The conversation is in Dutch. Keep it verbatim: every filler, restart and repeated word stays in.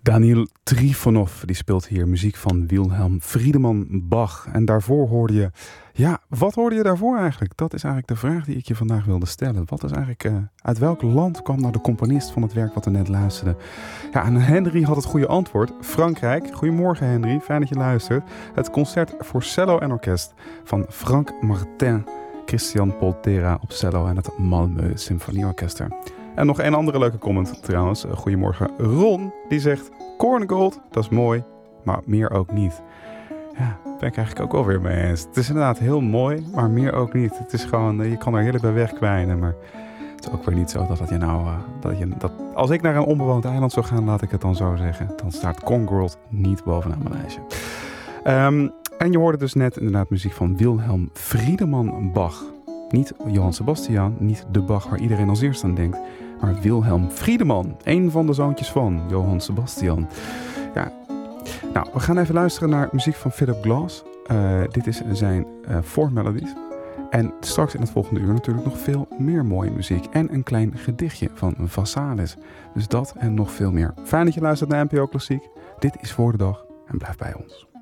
Daniel Trifonov, die speelt hier muziek van Wilhelm Friedemann Bach. En daarvoor hoorde je... Ja, wat hoorde je daarvoor eigenlijk? Dat is eigenlijk de vraag die ik je vandaag wilde stellen. Wat is eigenlijk... Uh, uit welk land kwam nou de componist van het werk wat we net luisterden? Ja, en Henry had het goede antwoord. Frankrijk. Goedemorgen Henry, fijn dat je luistert. Het concert voor cello en orkest van Frank Martin, Christian Poltera op cello en het Malmö Symfonieorkester. En nog een andere leuke comment trouwens. Goedemorgen Ron, die zegt... Korngold, dat is mooi, maar meer ook niet. Ja, daar ben ik eigenlijk ook wel weer mee eens. Het is inderdaad heel mooi, maar meer ook niet. Het is gewoon, je kan er heerlijk bij wegkwijnen, maar het is ook weer niet zo dat, dat je nou... Uh, dat je, dat, als ik naar een onbewoond eiland zou gaan, laat ik het dan zo zeggen, dan staat Korngold niet bovenaan mijn lijstje. Um, en je hoorde dus net inderdaad muziek van Wilhelm Friedemann Bach. Niet Johann Sebastian, niet de Bach waar iedereen als eerst aan denkt, maar Wilhelm Friedemann, een van de zoontjes van Johann Sebastian. Ja, nou, we gaan even luisteren naar muziek van Philip Glass. Uh, dit is zijn uh, Four Melodies. En straks in het volgende uur natuurlijk nog veel meer mooie muziek. En een klein gedichtje van Vassalis. Dus dat en nog veel meer. Fijn dat je luistert naar N P O Klassiek. Dit is Voor de Dag en blijf bij ons.